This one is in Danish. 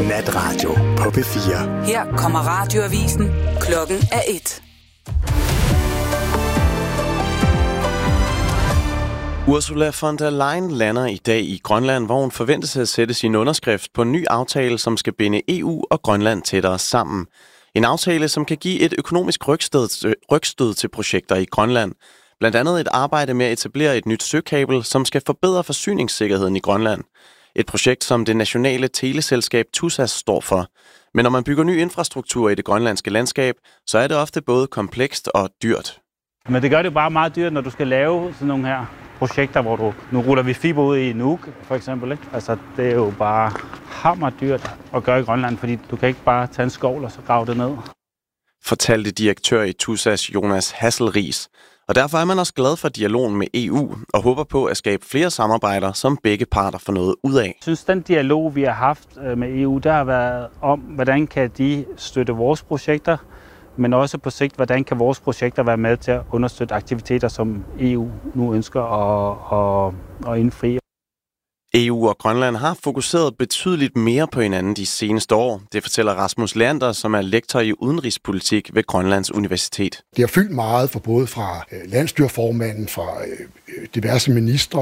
Natradio på P4. Her kommer radioavisen. Klokken er 1. Ursula von der Leyen lander i dag i Grønland, hvor hun forventes at sætte sin underskrift på en ny aftale, som skal binde EU og Grønland tættere sammen. En aftale, som kan give et økonomisk rygstød til projekter i Grønland. Blandt andet et arbejde med at etablere et nyt søkabel, som skal forbedre forsyningssikkerheden i Grønland. Et projekt, som det nationale teleselskab TUSAS står for. Men når man bygger ny infrastruktur i det grønlandske landskab, så er det ofte både komplekst og dyrt. Men det gør det jo bare meget dyrt, når du skal lave sådan nogle her projekter, hvor nu ruller vi fiber ud i Nuuk, for eksempel. Ikke? Altså, det er jo bare hammerdyrt at gøre i Grønland, fordi du kan ikke bare tage en skovl og så grave det ned. Fortalte direktør i TUSAS Jonas Hasselriis. Og derfor er man også glad for dialogen med EU og håber på at skabe flere samarbejder, som begge parter får noget ud af. Jeg synes, den dialog, vi har haft med EU, der har været om, hvordan kan de støtte vores projekter, men også på sigt, hvordan kan vores projekter være med til at understøtte aktiviteter, som EU nu ønsker at indfri. EU og Grønland har fokuseret betydeligt mere på hinanden de seneste år. Det fortæller Rasmus Leander, som er lektor i udenrigspolitik ved Grønlands Universitet. Det har fyldt meget for både fra landsstyreformanden, fra diverse ministre